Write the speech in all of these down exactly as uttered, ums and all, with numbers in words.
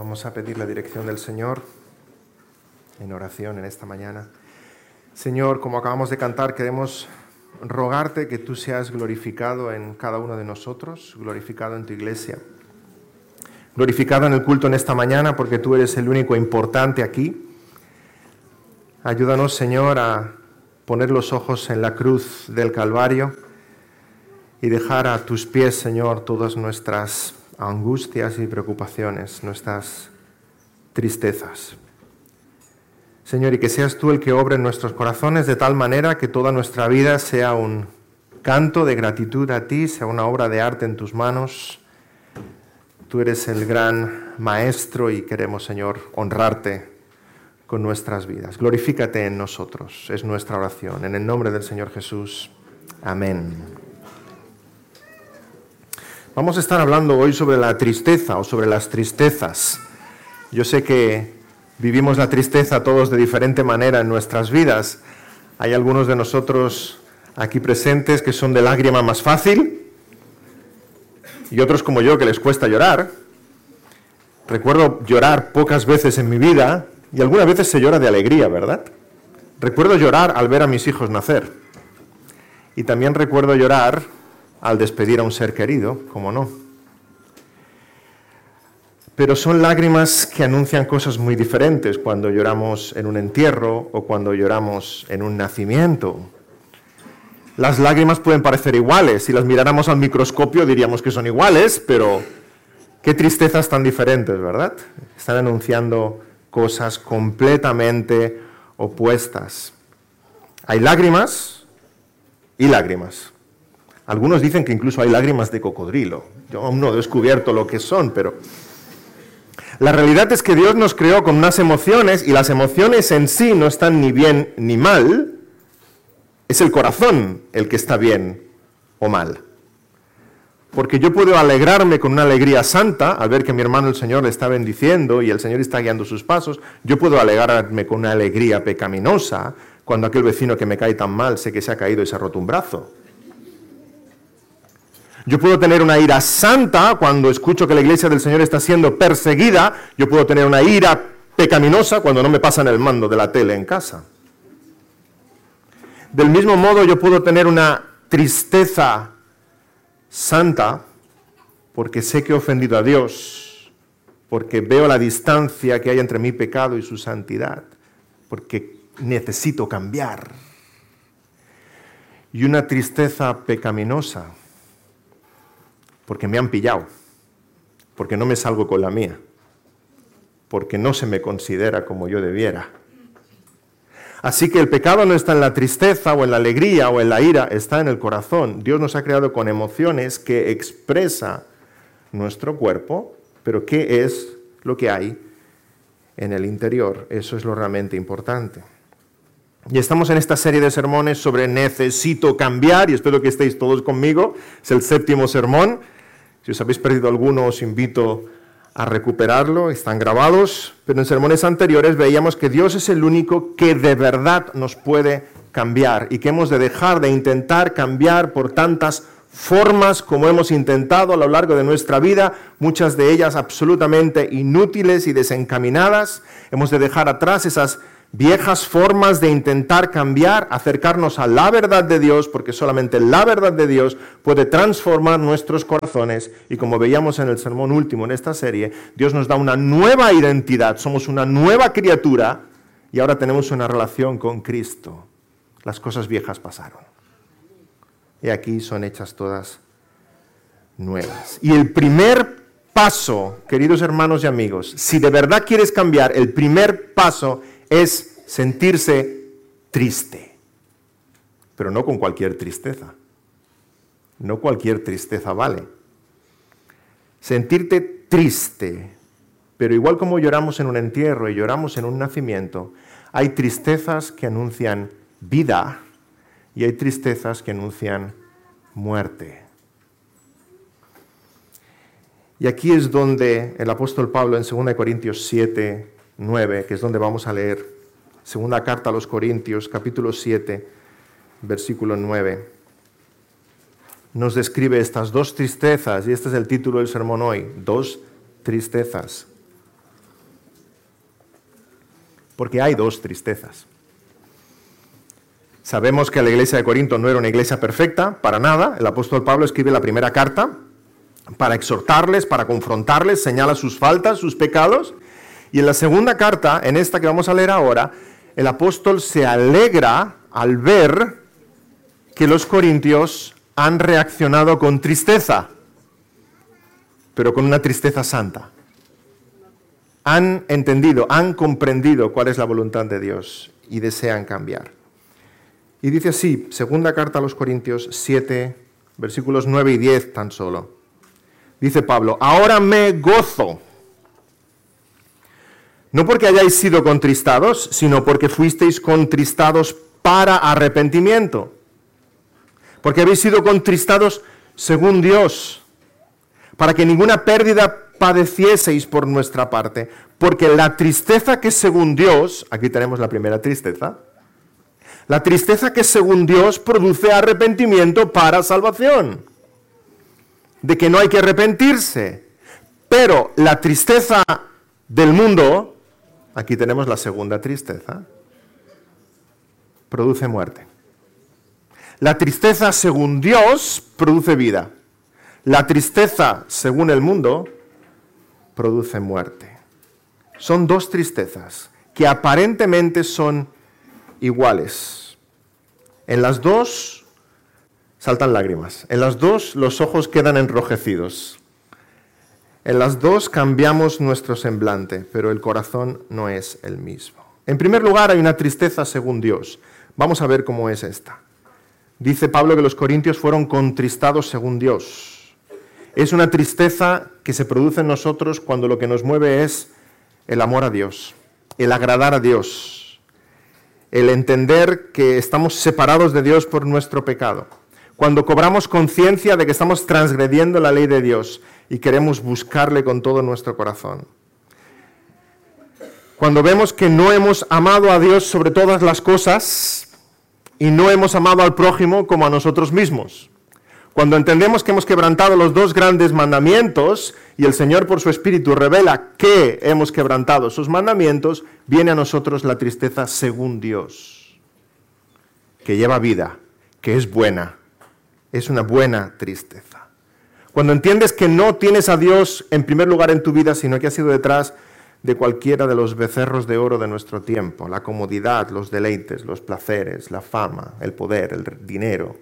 Vamos a pedir la dirección del Señor en oración en esta mañana. Señor, como acabamos de cantar, queremos rogarte que tú seas glorificado en cada uno de nosotros, glorificado en tu iglesia, glorificado en el culto en esta mañana, porque tú eres el único importante aquí. Ayúdanos, Señor, a poner los ojos en la cruz del Calvario y dejar a tus pies, Señor, todas nuestras angustias y preocupaciones, nuestras tristezas. Señor, y que seas tú el que obre en nuestros corazones de tal manera que toda nuestra vida sea un canto de gratitud a ti, sea una obra de arte en tus manos. Tú eres el gran maestro y queremos, Señor, honrarte con nuestras vidas. Glorifícate en nosotros, es nuestra oración. En el nombre del Señor Jesús. Amén. Vamos a estar hablando hoy sobre la tristeza o sobre las tristezas. Yo sé que vivimos la tristeza todos de diferente manera en nuestras vidas. Hay algunos de nosotros aquí presentes que son de lágrima más fácil y otros como yo que les cuesta llorar. Recuerdo llorar pocas veces en mi vida y algunas veces se llora de alegría, ¿verdad? Recuerdo llorar al ver a mis hijos nacer y también recuerdo llorar al despedir a un ser querido, cómo no. Pero son lágrimas que anuncian cosas muy diferentes cuando lloramos en un entierro o cuando lloramos en un nacimiento. Las lágrimas pueden parecer iguales, si las miráramos al microscopio diríamos que son iguales, pero qué tristezas tan diferentes, ¿verdad? Están anunciando cosas completamente opuestas. Hay lágrimas y lágrimas. Algunos dicen que incluso hay lágrimas de cocodrilo. Yo aún no he descubierto lo que son, pero la realidad es que Dios nos creó con unas emociones y las emociones en sí no están ni bien ni mal. Es el corazón el que está bien o mal. Porque yo puedo alegrarme con una alegría santa al ver que mi hermano el Señor le está bendiciendo y el Señor está guiando sus pasos. Yo puedo alegrarme con una alegría pecaminosa cuando aquel vecino que me cae tan mal sé que se ha caído y se ha roto un brazo. Yo puedo tener una ira santa cuando escucho que la iglesia del Señor está siendo perseguida. Yo puedo tener una ira pecaminosa cuando no me pasan el mando de la tele en casa. Del mismo modo, yo puedo tener una tristeza santa porque sé que he ofendido a Dios, porque veo la distancia que hay entre mi pecado y su santidad, porque necesito cambiar. Y una tristeza pecaminosa porque me han pillado, porque no me salgo con la mía, porque no se me considera como yo debiera. Así que el pecado no está en la tristeza o en la alegría o en la ira, está en el corazón. Dios nos ha creado con emociones que expresa nuestro cuerpo, pero ¿qué es lo que hay en el interior? Eso es lo realmente importante. Y estamos en esta serie de sermones sobre necesito cambiar, y espero que estéis todos conmigo. Es el séptimo sermón. Si os habéis perdido alguno, os invito a recuperarlo, están grabados. Pero en sermones anteriores veíamos que Dios es el único que de verdad nos puede cambiar y que hemos de dejar de intentar cambiar por tantas formas como hemos intentado a lo largo de nuestra vida, muchas de ellas absolutamente inútiles y desencaminadas. Hemos de dejar atrás esas viejas formas de intentar cambiar, acercarnos a la verdad de Dios, porque solamente la verdad de Dios puede transformar nuestros corazones. Y como veíamos en el sermón último en esta serie, Dios nos da una nueva identidad, somos una nueva criatura y ahora tenemos una relación con Cristo. Las cosas viejas pasaron y aquí son hechas todas nuevas. Y el primer paso, queridos hermanos y amigos, si de verdad quieres cambiar, el primer paso es sentirse triste, pero no con cualquier tristeza. No cualquier tristeza vale. Sentirte triste, pero igual como lloramos en un entierro y lloramos en un nacimiento, hay tristezas que anuncian vida y hay tristezas que anuncian muerte. Y aquí es donde el apóstol Pablo en segunda de Corintios siete, nueve, que es donde vamos a leer, segunda carta a los Corintios, capítulo siete, versículo nueve, nos describe estas dos tristezas, y este es el título del sermón hoy, dos tristezas. Porque hay dos tristezas. Sabemos que la iglesia de Corinto no era una iglesia perfecta, para nada. El apóstol Pablo escribe la primera carta para exhortarles, para confrontarles, señala sus faltas, sus pecados. Y en la segunda carta, en esta que vamos a leer ahora, el apóstol se alegra al ver que los corintios han reaccionado con tristeza, pero con una tristeza santa. Han entendido, han comprendido cuál es la voluntad de Dios y desean cambiar. Y dice así, segunda carta a los Corintios siete, versículos nueve y diez tan solo. Dice Pablo, ahora me gozo, no porque hayáis sido contristados, sino porque fuisteis contristados para arrepentimiento. Porque habéis sido contristados según Dios, para que ninguna pérdida padecieseis por nuestra parte. Porque la tristeza que según Dios, aquí tenemos la primera tristeza, la tristeza que según Dios produce arrepentimiento para salvación. De que no hay que arrepentirse. Pero la tristeza del mundo, aquí tenemos la segunda tristeza, produce muerte. La tristeza según Dios produce vida. La tristeza según el mundo produce muerte. Son dos tristezas que aparentemente son iguales. En las dos saltan lágrimas. En las dos los ojos quedan enrojecidos. En las dos cambiamos nuestro semblante, pero el corazón no es el mismo. En primer lugar, hay una tristeza según Dios. Vamos a ver cómo es esta. Dice Pablo que los corintios fueron contristados según Dios. Es una tristeza que se produce en nosotros cuando lo que nos mueve es el amor a Dios, el agradar a Dios, el entender que estamos separados de Dios por nuestro pecado. Cuando cobramos conciencia de que estamos transgrediendo la ley de Dios y queremos buscarle con todo nuestro corazón. Cuando vemos que no hemos amado a Dios sobre todas las cosas y no hemos amado al prójimo como a nosotros mismos. Cuando entendemos que hemos quebrantado los dos grandes mandamientos y el Señor por su Espíritu revela que hemos quebrantado esos mandamientos, viene a nosotros la tristeza según Dios, que lleva vida, que es buena. Es una buena tristeza. Cuando entiendes que no tienes a Dios en primer lugar en tu vida, sino que has ido detrás de cualquiera de los becerros de oro de nuestro tiempo, la comodidad, los deleites, los placeres, la fama, el poder, el dinero.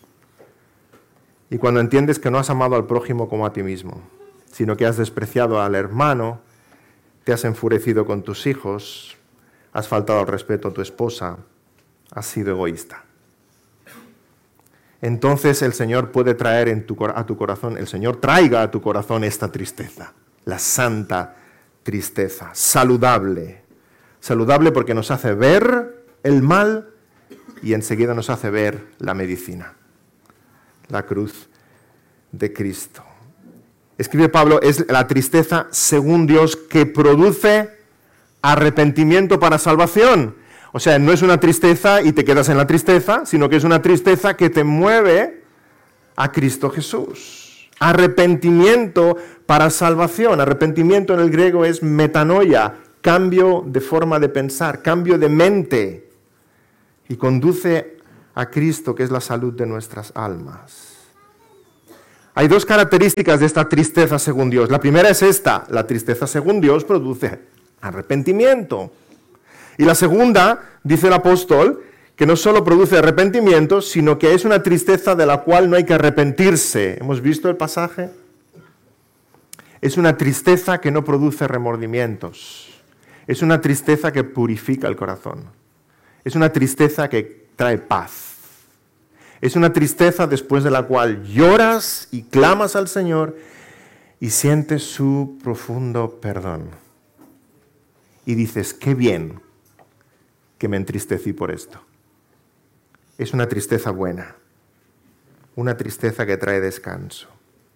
Y cuando entiendes que no has amado al prójimo como a ti mismo, sino que has despreciado al hermano, te has enfurecido con tus hijos, has faltado al respeto a tu esposa, has sido egoísta. Entonces el Señor puede traer en tu, a tu corazón, el Señor traiga a tu corazón esta tristeza, la santa tristeza, saludable. Saludable porque nos hace ver el mal y enseguida nos hace ver la medicina, la cruz de Cristo. Escribe Pablo, es la tristeza según Dios que produce arrepentimiento para salvación. O sea, no es una tristeza y te quedas en la tristeza, sino que es una tristeza que te mueve a Cristo Jesús. Arrepentimiento para salvación. Arrepentimiento en el griego es metanoia, cambio de forma de pensar, cambio de mente. Y conduce a Cristo, que es la salud de nuestras almas. Hay dos características de esta tristeza según Dios. La primera es esta, la tristeza según Dios produce arrepentimiento. Y la segunda, dice el apóstol, que no solo produce arrepentimiento, sino que es una tristeza de la cual no hay que arrepentirse. ¿Hemos visto el pasaje? Es una tristeza que no produce remordimientos. Es una tristeza que purifica el corazón. Es una tristeza que trae paz. Es una tristeza después de la cual lloras y clamas al Señor y sientes su profundo perdón. Y dices, qué bien que me entristecí por esto. Es una tristeza buena, una tristeza que trae descanso.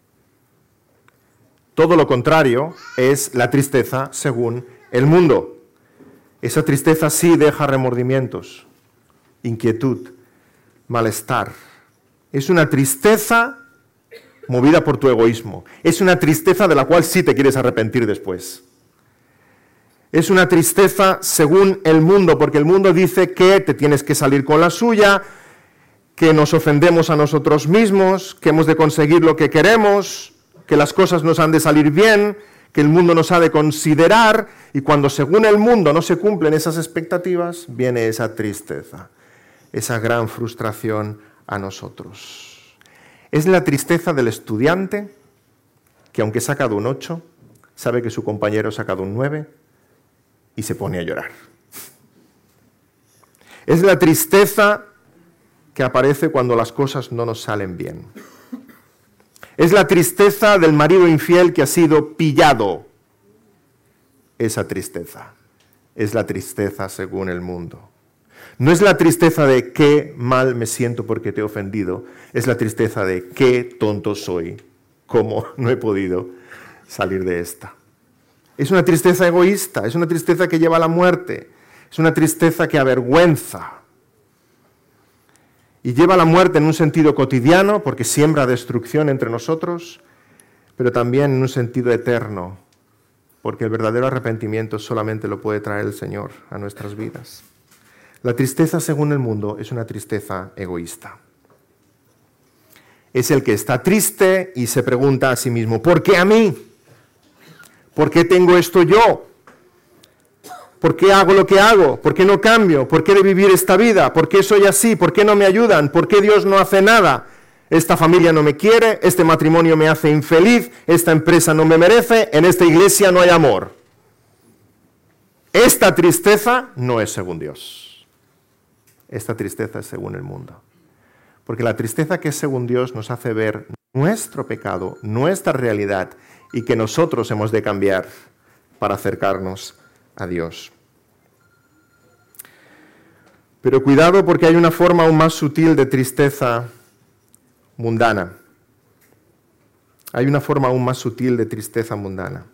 Todo lo contrario es la tristeza según el mundo. Esa tristeza sí deja remordimientos, inquietud, malestar. Es una tristeza movida por tu egoísmo. Es una tristeza de la cual sí te quieres arrepentir después. Es una tristeza según el mundo, porque el mundo dice que te tienes que salir con la suya, que nos ofendemos a nosotros mismos, que hemos de conseguir lo que queremos, que las cosas nos han de salir bien, que el mundo nos ha de considerar, y cuando según el mundo no se cumplen esas expectativas, viene esa tristeza, esa gran frustración a nosotros. Es la tristeza del estudiante que aunque ha sacado un ocho, sabe que su compañero ha sacado un nueve y se pone a llorar. Es la tristeza que aparece cuando las cosas no nos salen bien. Es la tristeza del marido infiel que ha sido pillado. Esa tristeza es la tristeza según el mundo. No es la tristeza de qué mal me siento porque te he ofendido, es la tristeza de qué tonto soy, cómo no he podido salir de esta. Es una tristeza egoísta, es una tristeza que lleva a la muerte, es una tristeza que avergüenza. Y lleva a la muerte en un sentido cotidiano, porque siembra destrucción entre nosotros, pero también en un sentido eterno, porque el verdadero arrepentimiento solamente lo puede traer el Señor a nuestras vidas. La tristeza según el mundo es una tristeza egoísta. Es el que está triste y se pregunta a sí mismo, ¿por qué a mí? ¿Por qué tengo esto yo? ¿Por qué hago lo que hago? ¿Por qué no cambio? ¿Por qué he de vivir esta vida? ¿Por qué soy así? ¿Por qué no me ayudan? ¿Por qué Dios no hace nada? Esta familia no me quiere, este matrimonio me hace infeliz, esta empresa no me merece, en esta iglesia no hay amor. Esta tristeza no es según Dios. Esta tristeza es según el mundo. Porque la tristeza que es según Dios nos hace ver nuestro pecado, nuestra realidad, y que nosotros hemos de cambiar para acercarnos a Dios. Pero cuidado, porque hay una forma aún más sutil de tristeza mundana. Hay una forma aún más sutil de tristeza mundana.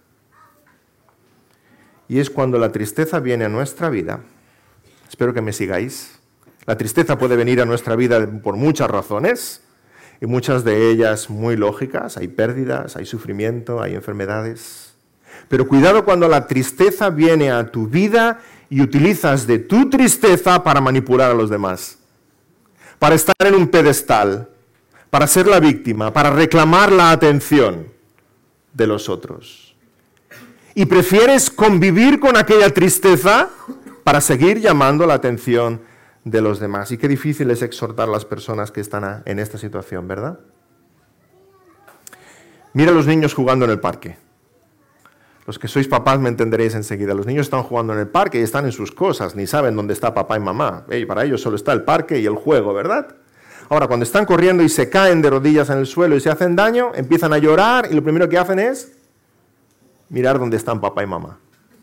Y es cuando la tristeza viene a nuestra vida. Espero que me sigáis. La tristeza puede venir a nuestra vida por muchas razones, y muchas de ellas muy lógicas. Hay pérdidas, hay sufrimiento, hay enfermedades. Pero cuidado cuando la tristeza viene a tu vida y utilizas de tu tristeza para manipular a los demás, para estar en un pedestal, para ser la víctima, para reclamar la atención de los otros. Y prefieres convivir con aquella tristeza para seguir llamando la atención de los demás. Y qué difícil es exhortar a las personas que están en esta situación, ¿verdad? Mira a los niños jugando en el parque. Los que sois papás me entenderéis enseguida. Los niños están jugando en el parque y están en sus cosas, ni saben dónde está papá y mamá. Hey, para ellos solo está el parque y el juego, ¿verdad? Ahora, cuando están corriendo y se caen de rodillas en el suelo y se hacen daño, empiezan a llorar y lo primero que hacen es mirar dónde están papá y mamá.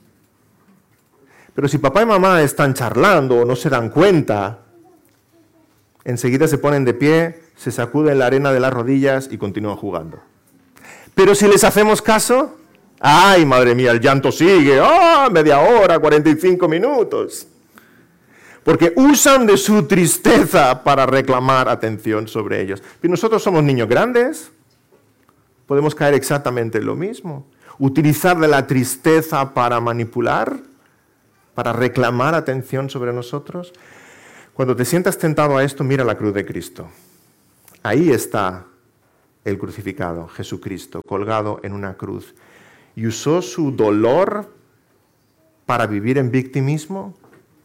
Pero si papá y mamá están charlando o no se dan cuenta, enseguida se ponen de pie, se sacuden la arena de las rodillas y continúan jugando. Pero si les hacemos caso, ¡ay, madre mía, el llanto sigue! ¡Oh, media hora, cuarenta y cinco minutos! Porque usan de su tristeza para reclamar atención sobre ellos. Y nosotros somos niños grandes, podemos caer exactamente en lo mismo. Utilizar de la tristeza para manipular, para reclamar atención sobre nosotros. Cuando te sientas tentado a esto, mira la cruz de Cristo. Ahí está el crucificado, Jesucristo, colgado en una cruz. ¿Y usó su dolor para vivir en victimismo?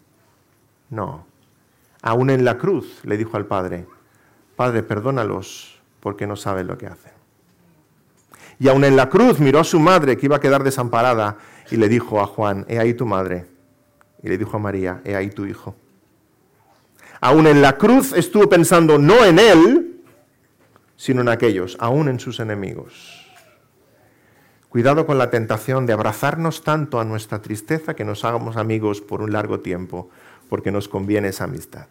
No. Aún en la cruz le dijo al Padre, Padre, perdónalos porque no saben lo que hacen. Y aún en la cruz miró a su madre que iba a quedar desamparada y le dijo a Juan, he ahí tu madre. Y le dijo a María, he ahí tu hijo. Aún en la cruz estuvo pensando no en él, sino en aquellos, aún en sus enemigos. Cuidado con la tentación de abrazarnos tanto a nuestra tristeza que nos hagamos amigos por un largo tiempo, porque nos conviene esa amistad.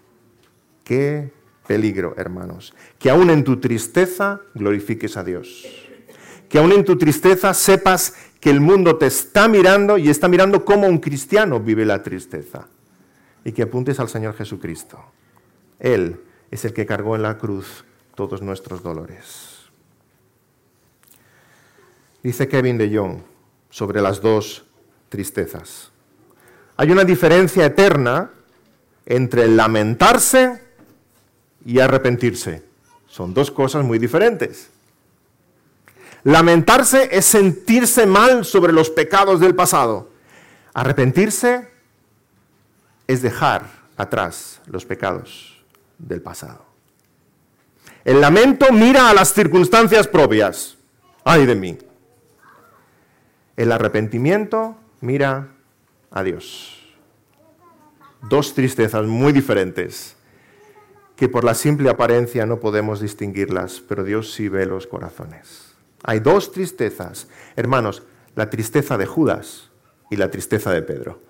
Qué peligro, hermanos. Que aún en tu tristeza glorifiques a Dios. Que aún en tu tristeza sepas que el mundo te está mirando y está mirando cómo un cristiano vive la tristeza. Y que apuntes al Señor Jesucristo. Él es el que cargó en la cruz todos nuestros dolores. Dice Kevin de Jong sobre las dos tristezas. Hay una diferencia eterna entre lamentarse y arrepentirse. Son dos cosas muy diferentes. Lamentarse es sentirse mal sobre los pecados del pasado. Arrepentirse es dejar atrás los pecados del pasado. El lamento mira a las circunstancias propias. ¡Ay de mí! El arrepentimiento mira a Dios. Dos tristezas muy diferentes, que por la simple apariencia no podemos distinguirlas, pero Dios sí ve los corazones. Hay dos tristezas, hermanos, la tristeza de Judas y la tristeza de Pedro.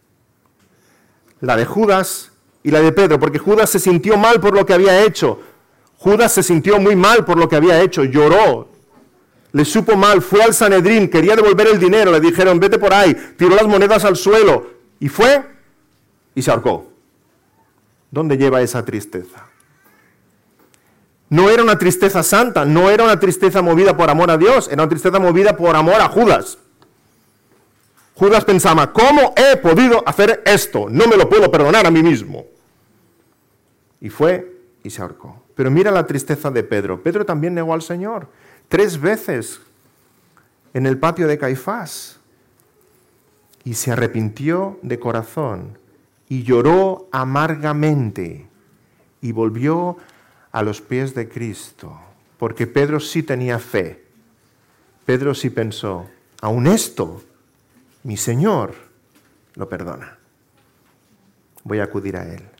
La de Judas y la de Pedro, porque Judas se sintió mal por lo que había hecho. Judas se sintió muy mal por lo que había hecho, lloró, le supo mal, fue al Sanedrín, quería devolver el dinero, le dijeron, vete por ahí, tiró las monedas al suelo, y fue y se ahorcó. ¿Dónde lleva esa tristeza? No era una tristeza santa, no era una tristeza movida por amor a Dios, era una tristeza movida por amor a Judas. Judas pensaba, ¿cómo he podido hacer esto? No me lo puedo perdonar a mí mismo. Y fue y se ahorcó. Pero mira la tristeza de Pedro. Pedro también negó al Señor tres veces en el patio de Caifás. Y se arrepintió de corazón y lloró amargamente y volvió a los pies de Cristo. Porque Pedro sí tenía fe. Pedro sí pensó, aun esto, mi Señor lo perdona. Voy a acudir a Él.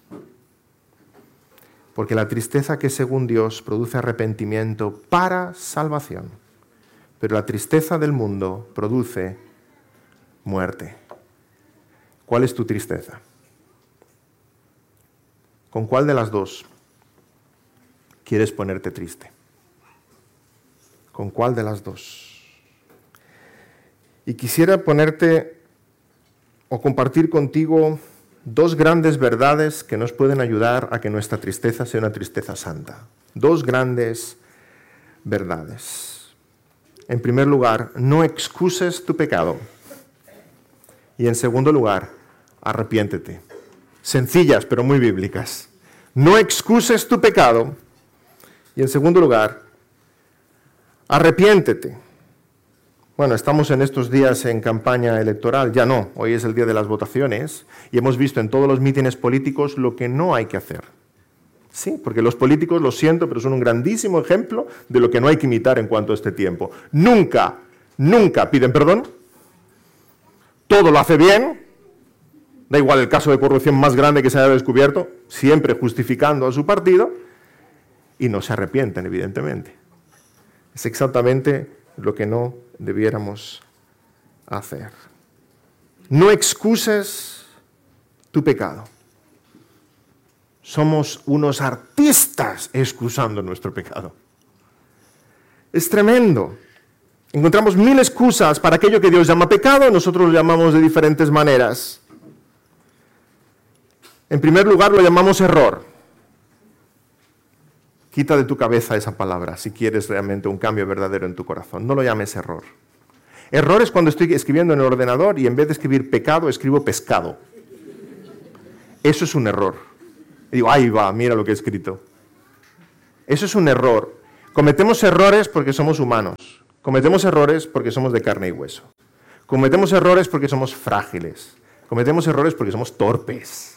Porque la tristeza que según Dios produce arrepentimiento para salvación, pero la tristeza del mundo produce muerte. ¿Cuál es tu tristeza? ¿Con cuál de las dos quieres ponerte triste? ¿Con cuál de las dos? Y quisiera ponerte o compartir contigo dos grandes verdades que nos pueden ayudar a que nuestra tristeza sea una tristeza santa. Dos grandes verdades. En primer lugar, no excuses tu pecado. Y en segundo lugar, arrepiéntete. Sencillas, pero muy bíblicas. No excuses tu pecado. Y en segundo lugar, arrepiéntete. Bueno, estamos en estos días en campaña electoral, ya no, hoy es el día de las votaciones y hemos visto en todos los mítines políticos lo que no hay que hacer. Sí, porque los políticos, lo siento, pero son un grandísimo ejemplo de lo que no hay que imitar en cuanto a este tiempo. Nunca, nunca piden perdón, todo lo hace bien, da igual el caso de corrupción más grande que se haya descubierto, siempre justificando a su partido y no se arrepienten, evidentemente. Es exactamente lo que no debiéramos hacer. No excuses tu pecado. Somos unos artistas excusando nuestro pecado. Es tremendo. Encontramos mil excusas para aquello que Dios llama pecado, nosotros lo llamamos de diferentes maneras. En primer lugar, lo llamamos error. Quita de tu cabeza esa palabra si quieres realmente un cambio verdadero en tu corazón. No lo llames error. Error es cuando estoy escribiendo en el ordenador y en vez de escribir pecado, escribo pescado. Eso es un error. Y digo, ahí va, mira lo que he escrito. Eso es un error. Cometemos errores porque somos humanos. Cometemos errores porque somos de carne y hueso. Cometemos errores porque somos frágiles. Cometemos errores porque somos torpes.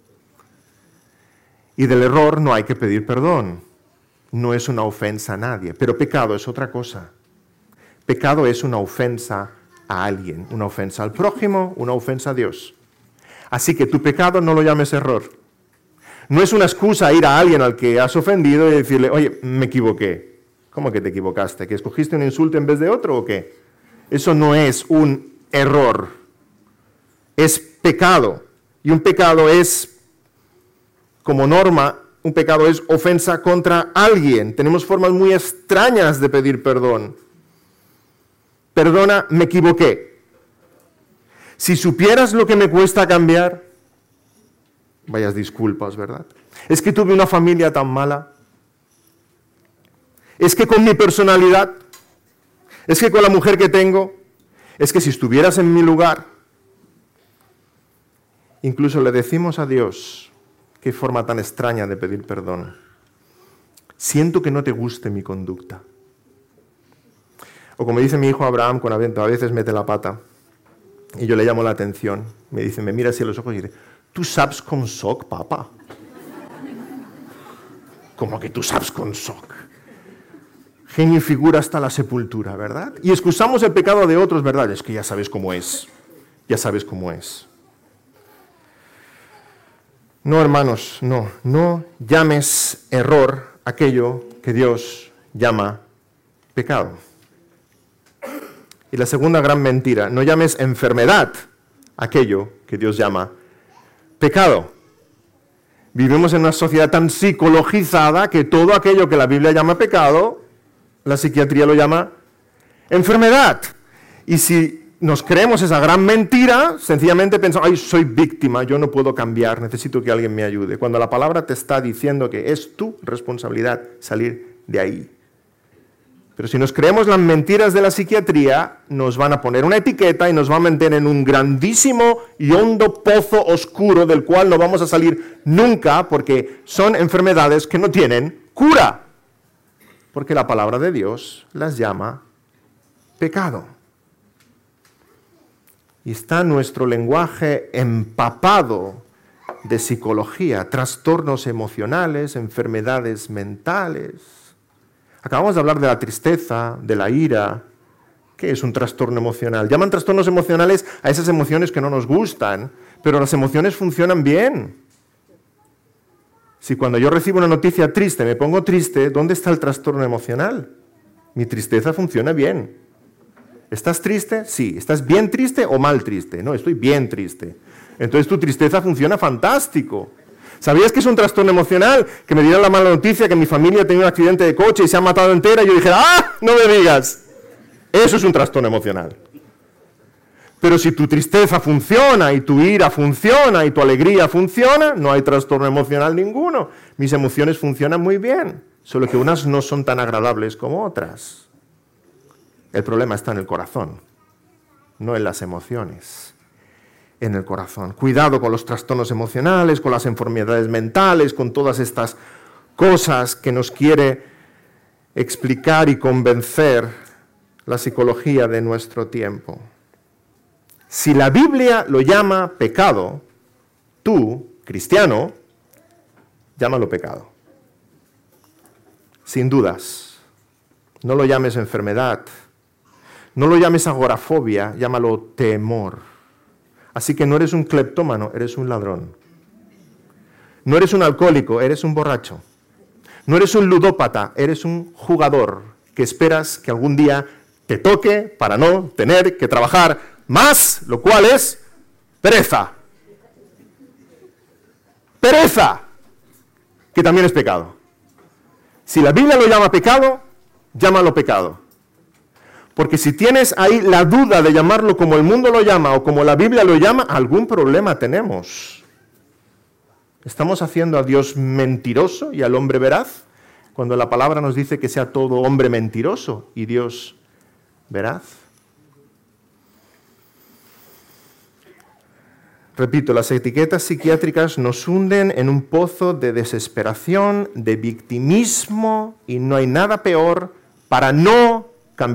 Y del error no hay que pedir perdón. No es una ofensa a nadie, pero pecado es otra cosa. Pecado es una ofensa a alguien, una ofensa al prójimo, una ofensa a Dios. Así que tu pecado no lo llames error. No es una excusa ir a alguien al que has ofendido y decirle, oye, me equivoqué. ¿Cómo que te equivocaste? ¿Que escogiste un insulto en vez de otro o qué? Eso no es un error. Es pecado. Y un pecado es, como norma, un pecado es ofensa contra alguien. Tenemos formas muy extrañas de pedir perdón. Perdona, me equivoqué. Si supieras lo que me cuesta cambiar, vayas disculpas, ¿verdad? Es que tuve una familia tan mala. Es que con mi personalidad, es que con la mujer que tengo, Es que si estuvieras en mi lugar, incluso le decimos a Dios, qué forma tan extraña de pedir perdón. Siento que no te guste mi conducta. O como dice mi hijo Abraham con Avento, a veces mete la pata y yo le llamo la atención. Me dice, me mira así a los ojos y dice, ¿tú sabes con soc, papá? ¿Cómo que tú sabes con soc? Genio y figura hasta la sepultura, ¿verdad? Y excusamos el pecado de otros, ¿verdad? Es que ya sabes cómo es. Ya sabes cómo es. No, hermanos, no. No llames error aquello que Dios llama pecado. Y la segunda gran mentira, no llames enfermedad aquello que Dios llama pecado. Vivimos en una sociedad tan psicologizada que todo aquello que la Biblia llama pecado, la psiquiatría lo llama enfermedad. Y si nos creemos esa gran mentira, sencillamente pensamos, ay, soy víctima, yo no puedo cambiar, necesito que alguien me ayude. Cuando la palabra te está diciendo que es tu responsabilidad salir de ahí. Pero si nos creemos las mentiras de la psiquiatría, nos van a poner una etiqueta y nos van a meter en un grandísimo y hondo pozo oscuro del cual no vamos a salir nunca porque son enfermedades que no tienen cura. Porque la palabra de Dios las llama pecado. Y está nuestro lenguaje empapado de psicología, trastornos emocionales, enfermedades mentales. Acabamos de hablar de la tristeza, de la ira. ¿Qué es un trastorno emocional? Llaman trastornos emocionales a esas emociones que no nos gustan, pero las emociones funcionan bien. Si cuando yo recibo una noticia triste me pongo triste, ¿dónde está el trastorno emocional? Mi tristeza funciona bien. ¿Estás triste? Sí. ¿Estás bien triste o mal triste? No, estoy bien triste. Entonces tu tristeza funciona fantástico. ¿Sabías que es un trastorno emocional? Que me dieron la mala noticia que mi familia tenía un accidente de coche y se ha matado entera y yo dije, ¡ah! No me digas. Eso es un trastorno emocional. Pero si tu tristeza funciona y tu ira funciona y tu alegría funciona, no hay trastorno emocional ninguno. Mis emociones funcionan muy bien, solo que unas no son tan agradables como otras. El problema está en el corazón, no en las emociones. En el corazón. Cuidado con los trastornos emocionales, con las enfermedades mentales, con todas estas cosas que nos quiere explicar y convencer la psicología de nuestro tiempo. Si la Biblia lo llama pecado, tú, cristiano, llámalo pecado. Sin dudas. No lo llames enfermedad. No lo llames agorafobia, llámalo temor. Así que no eres un cleptómano, eres un ladrón. No eres un alcohólico, eres un borracho. No eres un ludópata, eres un jugador que esperas que algún día te toque para no tener que trabajar más, lo cual es pereza. Pereza, que también es pecado. Si la Biblia lo llama pecado, llámalo pecado. Porque si tienes ahí la duda de llamarlo como el mundo lo llama o como la Biblia lo llama, algún problema tenemos. ¿Estamos haciendo a Dios mentiroso y al hombre veraz? Cuando la palabra nos dice que sea todo hombre mentiroso y Dios veraz. Repito, las etiquetas psiquiátricas nos hunden en un pozo de desesperación, de victimismo, y no hay nada peor para no